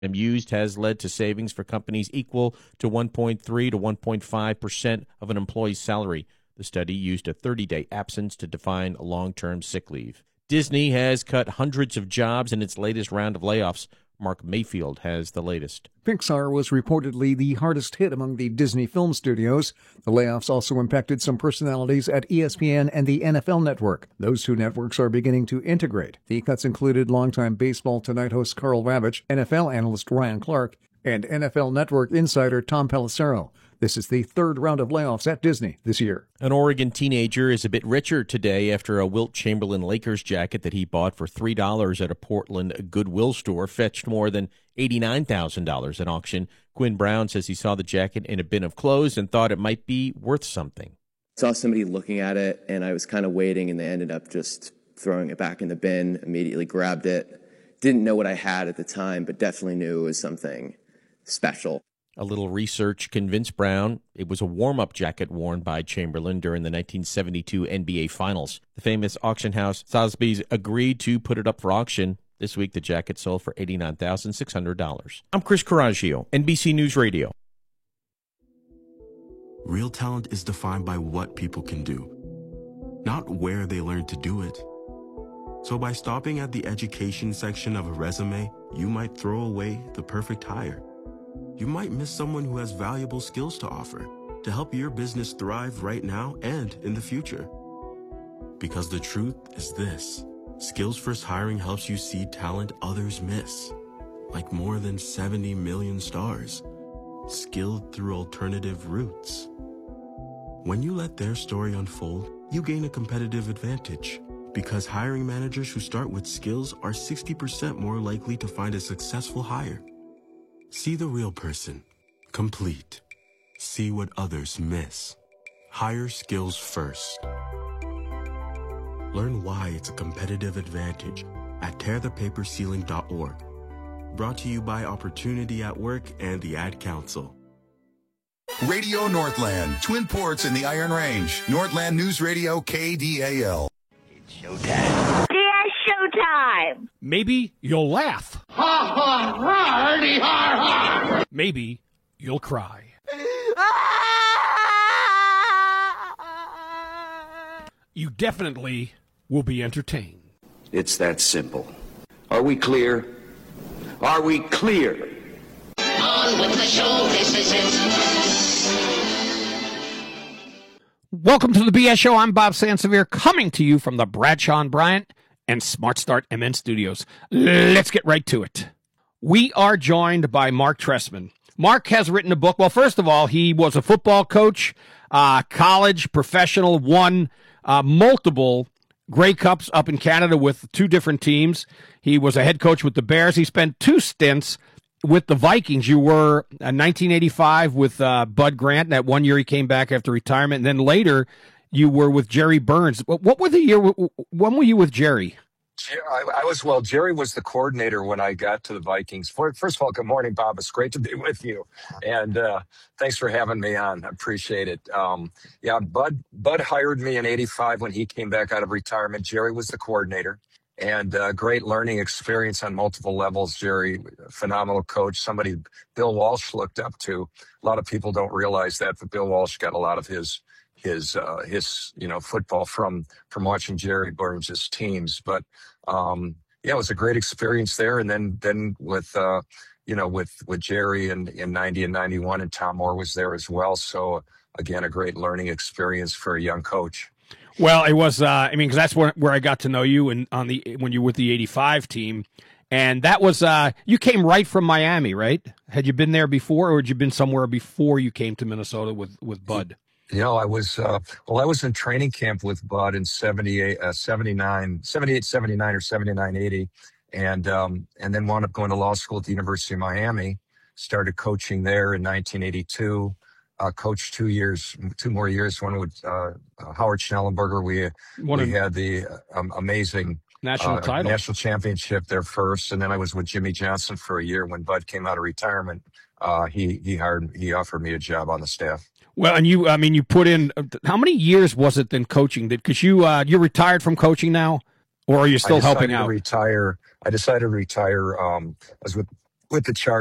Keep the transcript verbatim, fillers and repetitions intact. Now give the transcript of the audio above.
And used has led to savings for companies equal to one point three to one point five percent of an employee's salary. The study used a thirty-day absence to define long-term sick leave. Disney has cut hundreds of jobs in its latest round of layoffs. Mark Mayfield has the latest. Pixar was reportedly the hardest hit among the Disney film studios. The layoffs also impacted some personalities at E S P N and the N F L Network. Those two networks are beginning to integrate. The cuts included longtime Baseball Tonight host Carl Ravitch, N F L analyst Ryan Clark, and N F L Network insider Tom Pelissero. This is the third round of layoffs at Disney this year. An Oregon teenager is a bit richer today after a Wilt Chamberlain Lakers jacket that he bought for three dollars at a Portland Goodwill store fetched more than eighty-nine thousand dollars at auction. Quinn Brown says he saw the jacket in a bin of clothes and thought it might be worth something. Saw somebody looking at it, and I was kind of waiting, and they ended up just throwing it back in the bin, immediately grabbed it. Didn't know what I had at the time, but definitely knew it was something special. A little research convinced Brown it was a warm-up jacket worn by Chamberlain during the nineteen seventy-two N B A Finals. The famous auction house Sotheby's agreed to put it up for auction. This week, the jacket sold for eighty-nine thousand six hundred dollars. I'm Chris Coraggio, N B C News Radio. Real talent is defined by what people can do, not where they learn to do it. So by stopping at the education section of a resume, you might throw away the perfect hire. You might miss someone who has valuable skills to offer to help your business thrive right now and in the future. Because the truth is this: Skills First Hiring helps you see talent others miss, like more than seventy million stars, skilled through alternative routes. When you let their story unfold, you gain a competitive advantage, because hiring managers who start with skills are sixty percent more likely to find a successful hire. See the real person, complete. See what others miss. Hire skills first. Learn why it's a competitive advantage at tear the paper ceiling dot org. Brought to you by Opportunity at Work and the Ad Council. Radio Northland, Twin Ports in the Iron Range. Northland News Radio, K D A L. It's showtime. Yeah, showtime. Maybe you'll laugh. Ha ha ha, hardy har har. Maybe you'll cry. You definitely will be entertained. It's that simple. Are we clear? Are we clear? On with the show, this is it. Welcome to the B S Show. I'm Bob Sansevier, coming to you from the Bradshaw and Bryant and Smart Start M N studios. Let's get right to it. We are joined by Marc Trestman. Marc has written a book. Well, first of all, he was a football coach, uh, college, professional, won uh, multiple Grey Cups up in Canada with two different teams. He was a head coach with the Bears. He spent two stints with the Vikings. You were in nineteen eighty-five with uh, Bud Grant. That one year he came back after retirement. And then later you were with Jerry Burns. What were the year? When were you with Jerry? I, I was, well, Jerry was the coordinator when I got to the Vikings. For, first of all, good morning, Bob. It's great to be with you. And uh, thanks for having me on. I appreciate it. Um, yeah, Bud Bud hired me in eighty-five when he came back out of retirement. Jerry was the coordinator. And uh, great learning experience on multiple levels. Jerry, phenomenal coach, somebody Bill Walsh looked up to. A lot of people don't realize that, but Bill Walsh got a lot of his his uh, his you know football from from watching Jerry Burns' teams. But um, yeah, it was a great experience there. And then then with uh, you know with with Jerry in in ninety and ninety-one, and Tom Moore was there as well. So again, a great learning experience for a young coach. Well, it was, uh, I mean, because that's where, where I got to know you and on the when you were with the eighty-five team. And that was, uh, you came right from Miami, right? Had you been there before, or had you been somewhere before you came to Minnesota with, with Bud? You know, I was, uh, well, I was in training camp with Bud in seventy-eight, uh, seventy-nine, seventy-eight, seventy-nine, or seventy-nine, eighty. And, um, and then wound up going to law school at the University of Miami, started coaching there in nineteen eighty-two. Uh, coached two years, two more years. One with uh, Howard Schnellenberger. We One we had the um, amazing national uh, title, national championship there first, and then I was with Jimmy Johnson for a year. When Bud came out of retirement, uh, he he hired he offered me a job on the staff. Well, and you, I mean, you put in how many years was it then coaching? Did because you uh, you're retired from coaching now, or are you still I helping to out? Retire. I decided to retire. Um, I was with with the chart.